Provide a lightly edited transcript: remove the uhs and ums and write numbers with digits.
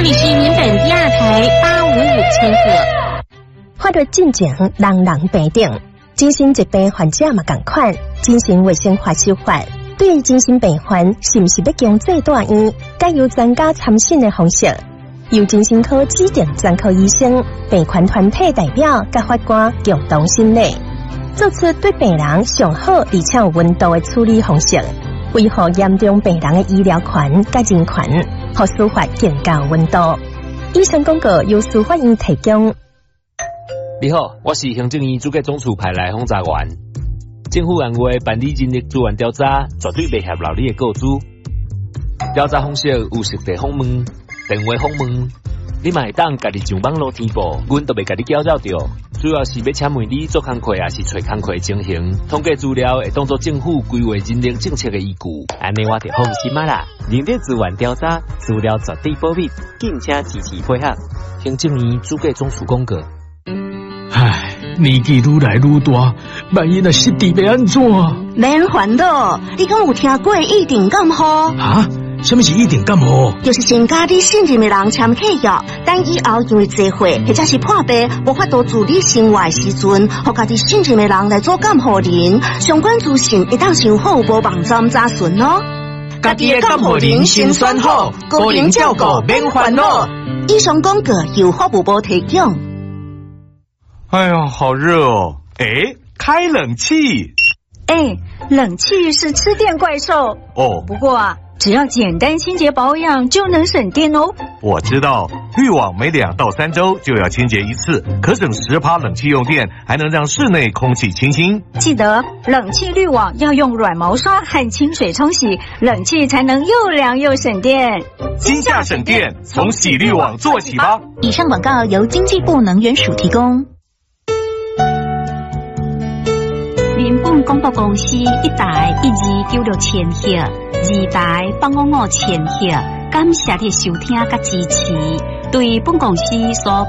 里是民本第二台855千赫。 法律进程人人平等，精神疾病患者嘛同款。精神卫生法修法对于精神病患是不是要强制住院，该由专家参审的方式，由精神科指定专科医生、病患团体代表甲法官共同审理，做出对病人上好而且有温度的处理方式，维护严重病人的医疗权甲人权，和司法更加有温度。以上广告由司法院提供。 你好，我是行政院主计总处派来轰炸员。政府按话办理人力资源调查，绝对袂合劳你的告知。调查方式有实地访问、电话访问，你嘛会当家己上网络填报，阮都袂家己搅扰着。主要是要请问你做工课，也是找工课情形，统计资料会当作政府规划人力政策的依据。 安尼我就放心啊啦！人力资源调查资料绝对保密，敬请支持配合。 行政院主计总处公告。 唉，年纪愈来愈大，万一若失智要安怎？ 免烦恼，你敢有听过一定感冒？ 啊？什么是一定感冒？ 就是先甲你信任的人签契约，等以后因为聚会或者是破病无法度自理生活的时阵，互家己信任的人来做监护人，相关资讯会当想好无网站查询哦。 家己的监护人先选好，个人照顾免烦恼。 以上广告由法务部提供。 哎呀，好热哦！哎，开冷气。 哎，冷气是吃电怪兽哦。 不过啊，只要简单清洁保养就能省电哦。 我知道，滤网每2到3周就要清洁一次，可省10%冷气用电，还能让室内空气清新。 记得冷气滤网要用软毛刷和清水冲洗，冷气才能又凉又省电。 今夏省电，从洗滤网做起吧。 以上广告由经济部能源署提供。 民本广播公司1台1296千赫，2台855千赫，感谢你收听甲支持。对本公司所